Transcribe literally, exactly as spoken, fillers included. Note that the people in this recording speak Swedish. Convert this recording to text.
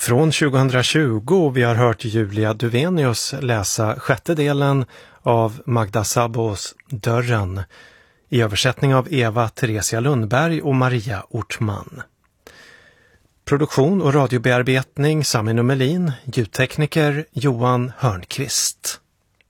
Från tjugohundratjugo vi har hört Julia Duvenius läsa sjätte delen av Magda Szabós Dörren i översättning av Eva Theresia Lundberg och Maria Ortman. Produktion och radiobearbetning Sami Numelin, ljudtekniker Johan Hörnqvist.